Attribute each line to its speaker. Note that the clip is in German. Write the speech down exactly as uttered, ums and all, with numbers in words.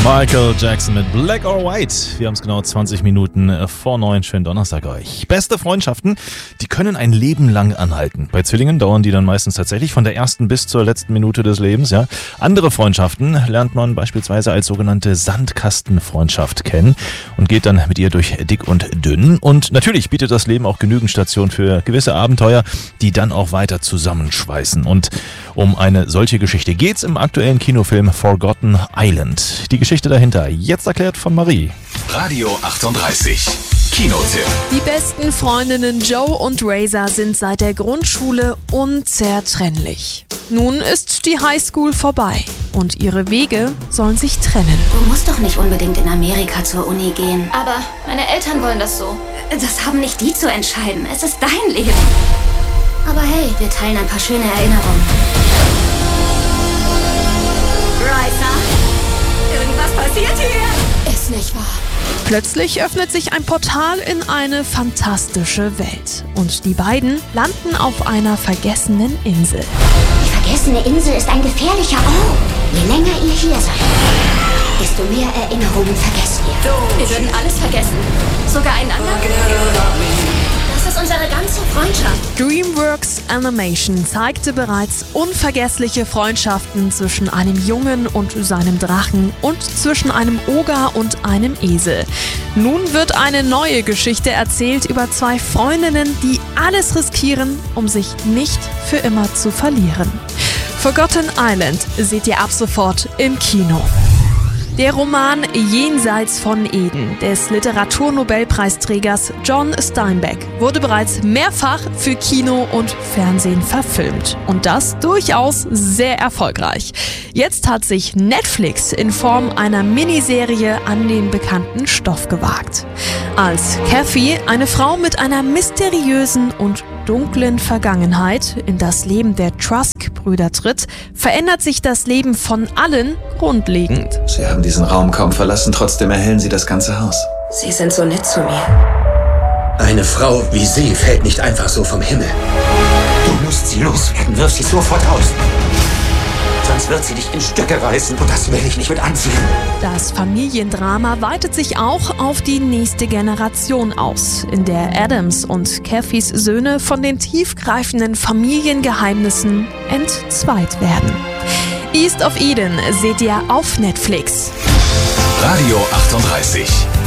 Speaker 1: Michael Jackson mit Black or White. Wir haben es genau zwanzig Minuten vor neun. Schönen Donnerstag euch. Beste Freundschaften, die können ein Leben lang anhalten. Bei Zwillingen dauern die dann meistens tatsächlich von der ersten bis zur letzten Minute des Lebens. Ja. Andere Freundschaften lernt man beispielsweise als sogenannte Sandkastenfreundschaft kennen und geht dann mit ihr durch dick und dünn. Und natürlich bietet das Leben auch genügend Station für gewisse Abenteuer, die dann auch weiter zusammenschweißen. Und um eine solche Geschichte geht's im aktuellen Kinofilm Forgotten Island. Die Geschichte dahinter, jetzt erklärt von Marie.
Speaker 2: Radio achtunddreißig, Kinotipp.
Speaker 3: Die besten Freundinnen Joe und Razor sind seit der Grundschule unzertrennlich. Nun ist die Highschool vorbei und ihre Wege sollen sich trennen.
Speaker 4: Du musst doch nicht unbedingt in Amerika zur Uni gehen.
Speaker 5: Aber meine Eltern wollen das so.
Speaker 4: Das haben nicht die zu entscheiden. Es ist dein Leben. Aber hey, wir teilen ein paar schöne Erinnerungen. Razor? Irgendwas passiert hier? Ist nicht wahr.
Speaker 3: Plötzlich öffnet sich ein Portal in eine fantastische Welt. Und die beiden landen auf einer vergessenen Insel.
Speaker 4: Die vergessene Insel ist ein gefährlicher Ort. Je länger ihr hier seid, desto mehr Erinnerungen vergesst ihr.
Speaker 5: Wir würden alles vergessen. Sogar einander.
Speaker 4: Das ist unsere ganze Freundschaft.
Speaker 3: DreamWorks Animation zeigte bereits unvergessliche Freundschaften zwischen einem Jungen und seinem Drachen und zwischen einem Oger und einem Esel. Nun wird eine neue Geschichte erzählt über zwei Freundinnen, die alles riskieren, um sich nicht für immer zu verlieren. Forgotten Island seht ihr ab sofort im Kino. Der Roman Jenseits von Eden des Literaturnobelpreisträgers John Steinbeck wurde bereits mehrfach für Kino und Fernsehen verfilmt. Und das durchaus sehr erfolgreich. Jetzt hat sich Netflix in Form einer Miniserie an den bekannten Stoff gewagt. Als Kathy, eine Frau mit einer mysteriösen und dunklen Vergangenheit, in das Leben der Trusk-Brüder tritt, verändert sich das Leben von allen grundlegend.
Speaker 6: Sie haben diesen Raum kaum verlassen, trotzdem erhellen Sie das ganze Haus.
Speaker 4: Sie sind so nett zu mir.
Speaker 7: Eine Frau wie sie fällt nicht einfach so vom Himmel. Du musst sie loswerden, wirf sie sofort raus. Sonst wird sie dich in Stücke reißen und das will ich nicht mit anziehen.
Speaker 3: Das Familiendrama weitet sich auch auf die nächste Generation aus, in der Adams und Cathys Söhne von den tiefgreifenden Familiengeheimnissen entzweit werden. East of Eden seht ihr auf Netflix.
Speaker 2: Radio achtunddreißig.